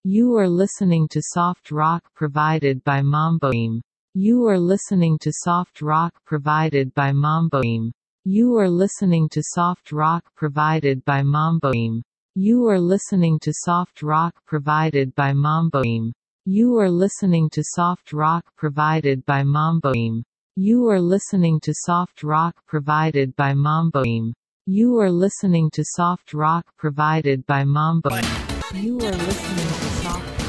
You are listening to soft rock provided by Mamboim. You are listening to soft rock provided by Mamboim. You are listening to soft rock provided by Mamboim. You are listening to soft rock provided by Mamboim. You are listening to soft rock provided by Mamboim. You are listening to soft rock provided by Mamboim. You are listening to soft rock provided by Mamboim. You are listening to soft